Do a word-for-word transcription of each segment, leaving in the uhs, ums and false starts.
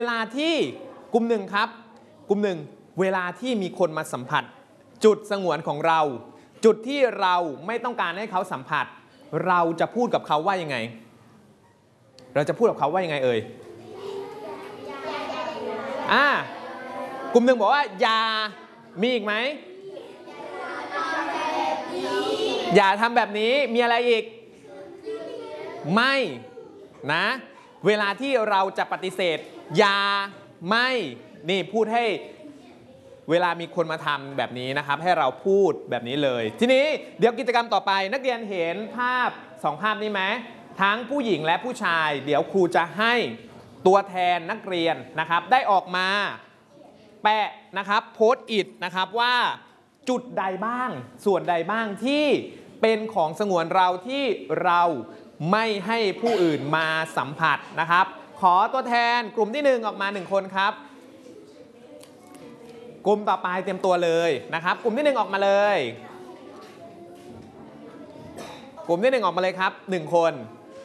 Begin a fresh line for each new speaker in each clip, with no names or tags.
เวลาที่กลุ่มหนึ่งครับกลุ่มหนึ่งเวลาที่มีคนมาสัมผัสจุดสงวนของเราจุดที่เราไม่ต้องการให้เขาสัมผัสเราจะพูดกับเขาว่ายังไงเราจะพูดกับเขาว่ายังไงเอ่ยอ่ากลุ่มหนึ่งบอกว่าอย่ามีอีกไหมอย่าทำแบบนี้มีอะไรอีกไม่นะเวลาที่เราจะปฏิเสธอย่าไม่นี่พูดให้เวลามีคนมาทำแบบนี้นะครับให้เราพูดแบบนี้เลยทีนี้เดี๋ยวกิจกรรมต่อไปนักเรียนเห็นภาพสองภาพนี้ไหมทั้งผู้หญิงและผู้ชายเดี๋ยวครูจะให้ตัวแทนนักเรียนนะครับได้ออกมาแปะนะครับโพสต์อิทนะครับว่าจุดใดบ้างส่วนใดบ้างที่เป็นของสงวนเราที่เราไม่ให้ผู้อื่นมาสัมผัสนะครับขอตัวแทนกลุ่มที่หนึ่งออกมาหนึ่งคนครับกลุ่มต่อไปเตรียมตัวเลยนะครับกลุ่มที่หนึ่งออกมาเลยกลุ่มที่หนึ่งออกมาเลยครับหนึ่งคน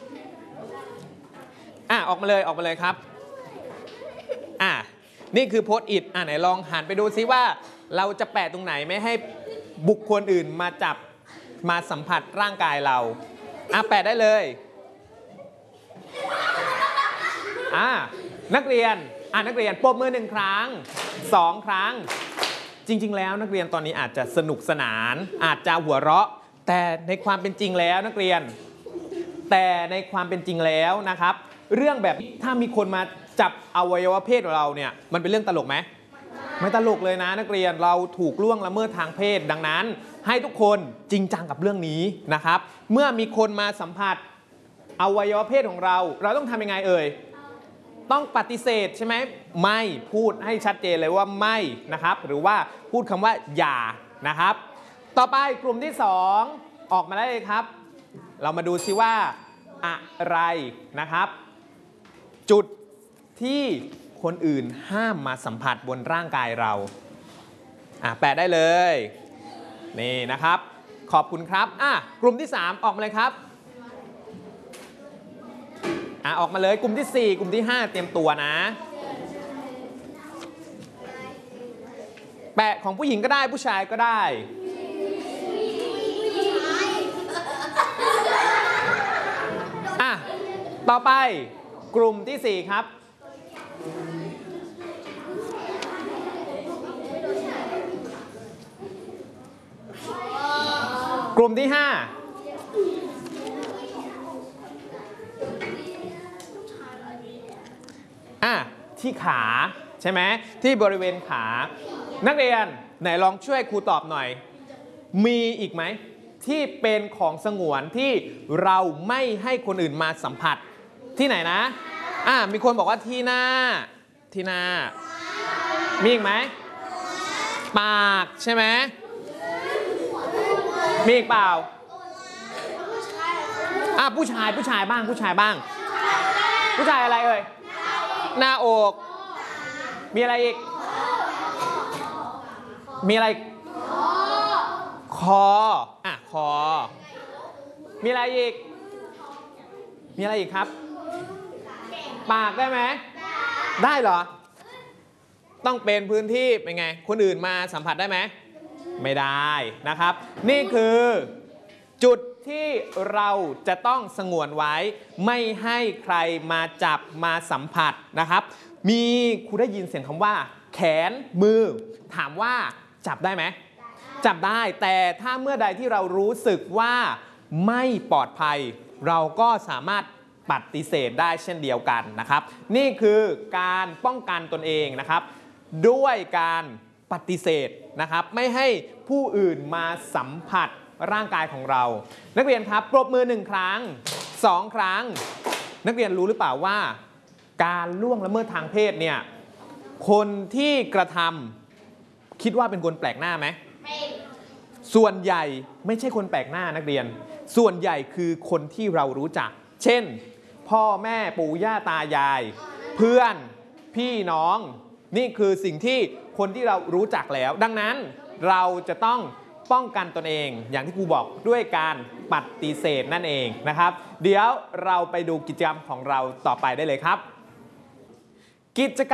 อ่ะออกมาเลยออกมาเลยครับอ่ะนี่คือโพสต์อิทอ่ะไหนลองหันไปดูซิว่าเราจะแปะตรงไหนไม่ให้บุคคลอื่นมาจับมาสัมผัสร่างกายเราอ่ะแปะได้เลยอ่ะนักเรียนอ่ะนักเรียนปรบมือหนึ่งครั้งสองครั้งจริงๆแล้วนักเรียนตอนนี้อาจจะสนุกสนานอาจจะหัวเราะแต่ในความเป็นจริงแล้วนักเรียนแต่ในความเป็นจริงแล้วนะครับเรื่องแบบถ้ามีคนมาจับอวัยวะเพศของเราเนี่ยมันเป็นเรื่องตลกไหมไม่ตลกเลยนะนักเรียนเราถูกล่วงละเมิดทางเพศดังนั้นให้ทุกคนจริงจังกับเรื่องนี้นะครับเมื่อมีคนมาสัมผัสอวัยวะเพศของเราเราต้องทำยังไงเอ่ยต้องปฏิเสธใช่ไหมไม่พูดให้ชัดเจนเลยว่าไม่นะครับหรือว่าพูดคำว่าอย่านะครับต่อไปกลุ่มที่สองออกมาได้เลยครับเรามาดูซิว่าอะไรนะครับจุดที่คนอื่นห้ามมาสัมผัสบนร่างกายเราอ่ะแปะได้เลยนี่นะครับขอบคุณครับอ่ะกลุ่มที่สามออกมาเลยครับอ่ะออกมาเลยกลุ่มที่สี่กลุ่มที่ห้าเตรียมตัวนะแปะของผู้หญิงก็ได้ผู้ชายก็ได้อ่ะต่อไปกลุ่มที่สี่ครับกลุ่มที่ห้าอ่ะที่ขาใช่ไหมที่บริเวณขานักเรียนไหนลองช่วยครูตอบหน่อยมีอีกไหมที่เป็นของสงวนที่เราไม่ให้คนอื่นมาสัมผัสที่ไหนนะอ่ะมีคนบอกว่าที่หน้าที่หน้ามีอีกไหมปากใช่ไหมมีอีกเปล่าอ่ะผู้ชายผู้ชายบ้างผู้ชายบ้างผู้ชายอะไรเอ่ยหน้าอกมีอะไรอีกมีอะไรคออ่ะคอมีอะไรอีกมีอะไรอีกครับปากได้ไหมได้เหรอต้องเป็นพื้นที่เป็นไงคนอื่นมาสัมผัสได้ไหมไม่ได้นะครับนี่คือจุดที่เราจะต้องสงวนไว้ไม่ให้ใครมาจับมาสัมผัสนะครับมีครูได้ยินเสียงคำว่าแขนมือถามว่าจับได้ไหมจับได้แต่ถ้าเมื่อใดที่เรารู้สึกว่าไม่ปลอดภัยเราก็สามารถปฏิเสธได้เช่นเดียวกันนะครับนี่คือการป้องกันตนเองนะครับด้วยการปฏิเสธนะครับไม่ให้ผู้อื่นมาสัมผัสร่างกายของเรานักเรียนครับปรบมือหนึ่งครั้งสองครั้งนักเรียนรู้หรือเปล่าว่าการล่วงละเมิดทางเพศเนี่ยคนที่กระทำคิดว่าเป็นคนแปลกหน้าไหมส่วนใหญ่ไม่ใช่คนแปลกหน้านักเรียนส่วนใหญ่คือคนที่เรารู้จักเช่นพ่อแม่ปู่ย่าตายายเพื่อนพี่น้องนี่คือสิ่งที่คนที่เรารู้จักแล้วดังนั้นเราจะต้องป้องกันตนเองอย่างที่ครูบอกด้วยการปฏิเสธนั่นเองนะครับเดี๋ยวเราไปดูกิจกรรมของเราต่อไปได้เลยครับกิจกรรม